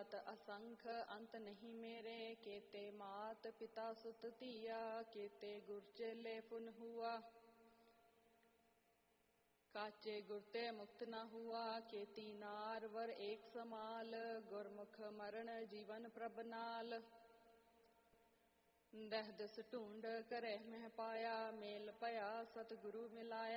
जात असंख्य अंत नहीं मेरे, केते मात पिता सुत तिया, केते गुर चेले पुन हुआ, काचे गुरते मुक्त न हुआ, केती नार वर एक समाल, गुरमुख मरण जीवन प्रभनाल, दह दस ढूंढ करे मह पाया, मेल पया सतगुरु मिलाया।